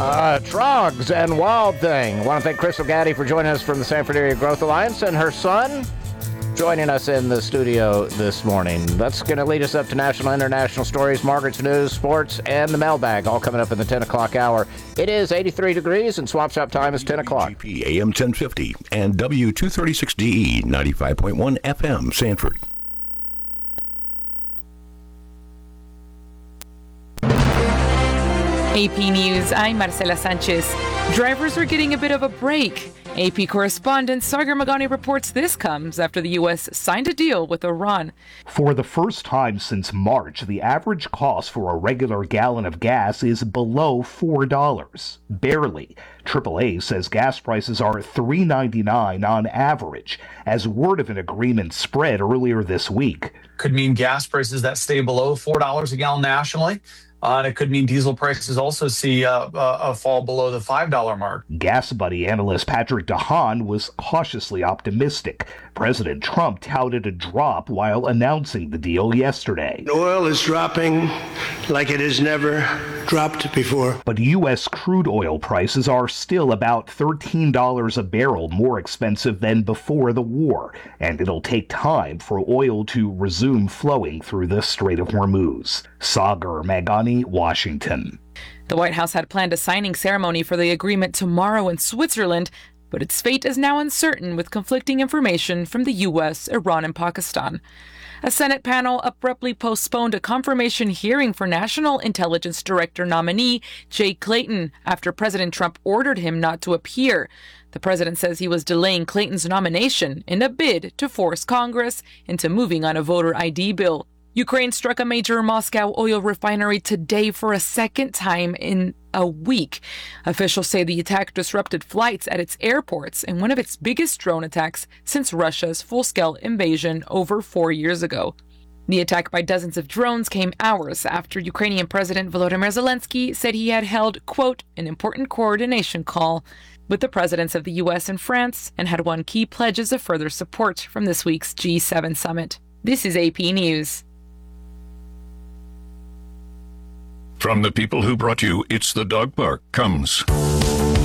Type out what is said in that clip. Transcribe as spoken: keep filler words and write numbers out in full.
Uh, Trogs and Wild Thing. I want to thank Crystal Gaddy for joining us from the Sanford Area Growth Alliance and her son joining us in the studio this morning. That's going to lead us up to national and international stories, Margaret's news, sports, and the mailbag, all coming up in the ten o'clock hour. It is eighty-three degrees, and Swap Shop time is ten o'clock. A M ten fifty and W two thirty-six D E ninety-five point one F M, Sanford. A P News, I'm Marcela Sanchez. Drivers are getting a bit of a break. A P correspondent Sagar Magani reports this comes after the U S signed a deal with Iran. For the first time since March, the average cost for a regular gallon of gas is below four dollars. Barely. triple A says gas prices are three ninety-nine on average, as word of an agreement spread earlier this week. Could mean gas prices that stay below four dollars a gallon nationally. Uh, and it could mean diesel prices also see uh, uh, a fall below the five dollar mark. Gas Buddy analyst Patrick DeHaan was cautiously optimistic. President Trump touted a drop while announcing the deal yesterday. Oil is dropping like it has never dropped before. But U S crude oil prices are still about thirteen dollars a barrel more expensive than before the war, and it'll take time for oil to resume flowing through the Strait of Hormuz. Sagar Magani, Washington. The White House had planned a signing ceremony for the agreement tomorrow in Switzerland, but its fate is now uncertain with conflicting information from the U S, Iran, and Pakistan. A Senate panel abruptly postponed a confirmation hearing for National Intelligence Director nominee Jay Clayton after President Trump ordered him not to appear. The president says he was delaying Clayton's nomination in a bid to force Congress into moving on a voter I D bill. Ukraine struck a major Moscow oil refinery today for a second time in a week. Officials say the attack disrupted flights at its airports and one of its biggest drone attacks since Russia's full-scale invasion over four years ago. The attack by dozens of drones came hours after Ukrainian President Volodymyr Zelensky said he had held, quote, an important coordination call with the presidents of the U S and France and had won key pledges of further support from this week's G seven summit. This is A P News. From the people who brought you It's the Dog Park comes